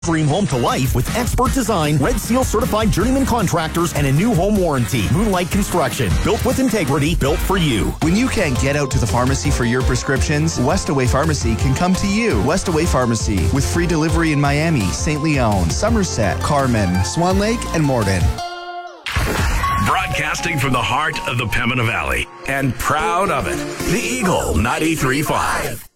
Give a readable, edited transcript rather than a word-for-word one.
Dream home to life with expert design, Red Seal certified journeyman contractors, and a new home warranty. Moonlight Construction, built with integrity, built for you. When you can't get out to the pharmacy for your prescriptions, Westaway Pharmacy can come to you. Westaway Pharmacy, with free delivery in Miami, St. Leon, Somerset, Carmen, Swan Lake, and Morden. Broadcasting from the heart of the Pembina Valley, and proud of it, the Eagle 93.5.